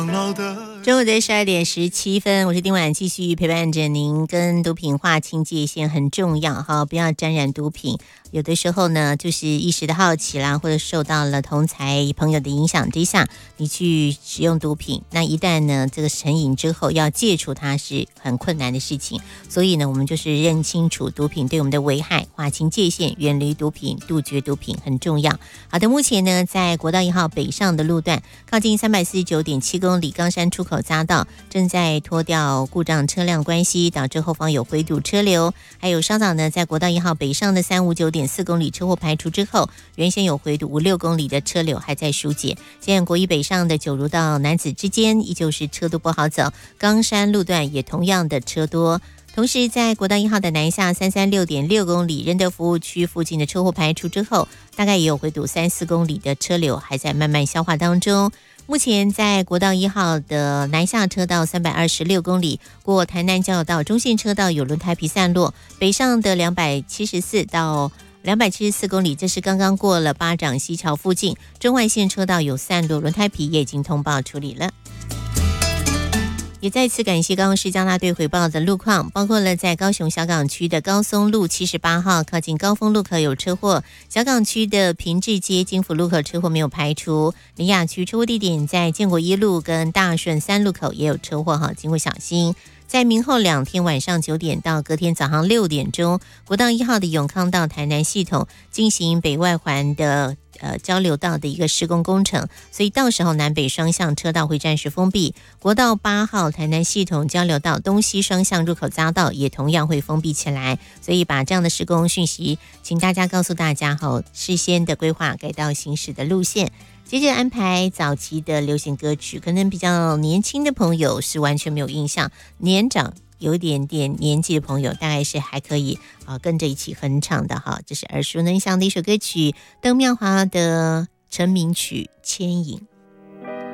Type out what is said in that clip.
中午的12:17，我是丁婉，继续陪伴着您。跟毒品划清界限很重要哈，不要沾染毒品。有的时候呢，就是一时的好奇啦，或者受到了同侪朋友的影响之下，你去使用毒品，那一旦呢这个成瘾之后，要戒除它是很困难的事情。所以呢，我们就是认清楚毒品对我们的危害，划清界限，远离毒品，杜绝毒品很重要。好的，目前呢，在国道1号北上的路段，靠近349.7公里冈山出口匝道，正在脱掉故障车辆关系，导致后方有回堵车流。还有稍早呢，在国道1号北上的359.4公里车祸排除之后，原先有回堵5-6公里的车流还在疏解。现在国一北上的九如到楠梓之间，依旧是车多不好走，冈山路段也同样的车多。同时在国道1号的南下336.6公里仁德服务区附近的车祸排除之后，大概也有回堵3-4公里的车流还在慢慢消化当中。目前在国道1号的南下车道326公里，过台南交流道中线车道有轮胎皮散落，北上的274到274公里，这是刚刚过了八掌溪桥附近，中外线车道有散落轮胎皮，也已经通报处理了。也再次感谢高雄市交大队回报的路况，包括了在高雄小港区的高松路78号靠近高峰路口有车祸，小港区的平治街金福路口车祸没有排除，苓雅区车祸地点在建国一路跟大顺3路口也有车祸哈，经过小心。在明后2天晚上9点到隔天早上6点钟，国道1号的永康到台南系统进行北外环的交流道的一个施工工程，所以到时候南北双向车道会暂时封闭。国道8号台南系统交流道东西双向入口匝道也同样会封闭起来，所以把这样的施工讯息请大家告诉大家后，事先的规划改道行驶的路线。接着安排早期的流行歌曲，可能比较年轻的朋友是完全没有印象，年长有一点点年纪的朋友大概是还可以跟着一起哼唱的哈。这是耳熟能详的一首歌曲，邓妙华的成名曲《牵引》。